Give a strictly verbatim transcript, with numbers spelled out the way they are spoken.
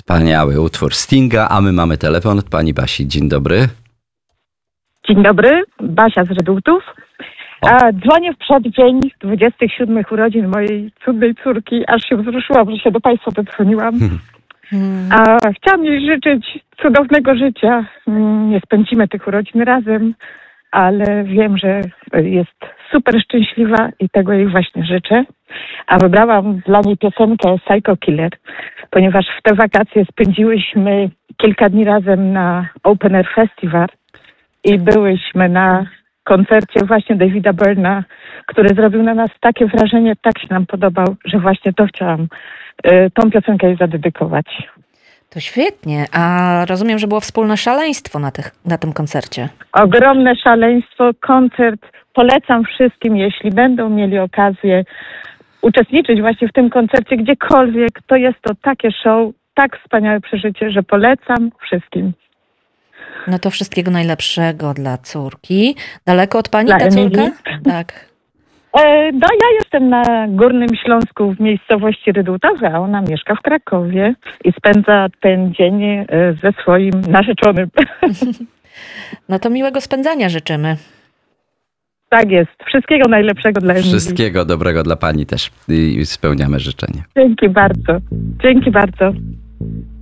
Wspaniały utwór Stinga, a my mamy telefon od pani Basi. Dzień dobry. Dzień dobry, Basia z Redutów. A, dzwonię w przeddzień dwudziestych siódmych urodzin mojej cudnej córki. Aż się wzruszyłam, że się do państwa dodzwoniłam. Hmm. A chciałam jej życzyć cudownego życia. Nie spędzimy tych urodzin razem, ale wiem, że jest super szczęśliwa i tego jej właśnie życzę. A wybrałam dla niej piosenkę Psycho Killer, ponieważ w te wakacje spędziłyśmy kilka dni razem na Open Air Festival i byłyśmy na koncercie właśnie Davida Byrna, który zrobił na nas takie wrażenie, tak się nam podobał, że właśnie to chciałam, y, tą piosenkę jej zadedykować. To świetnie. A rozumiem, że było wspólne szaleństwo na, tych, na tym koncercie. Ogromne szaleństwo, koncert. Polecam wszystkim, jeśli będą mieli okazję uczestniczyć właśnie w tym koncercie gdziekolwiek, to jest to takie show, tak wspaniałe przeżycie, że polecam wszystkim. No to wszystkiego najlepszego dla córki. Daleko od pani Dla ta córka? Emilii. Tak. E, no ja jestem na Górnym Śląsku w miejscowości Rydutowe, a ona mieszka w Krakowie i spędza ten dzień e, ze swoim narzeczonym. No to miłego spędzania życzymy. Tak jest. Wszystkiego najlepszego dla Emilii. Wszystkiego dobrego dla pani też i spełniamy życzenie. Dzięki bardzo. Dzięki bardzo.